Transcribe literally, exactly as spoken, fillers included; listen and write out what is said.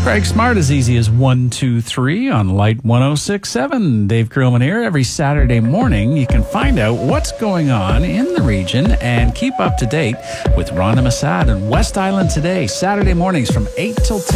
Craig Smart, as easy as one, two, three on Light one oh six point seven. Dave Krillman here. Every Saturday morning, you can find out what's going on in the region and keep up to date with Rhonda Massad and West Island Today, Saturday mornings from eight till ten.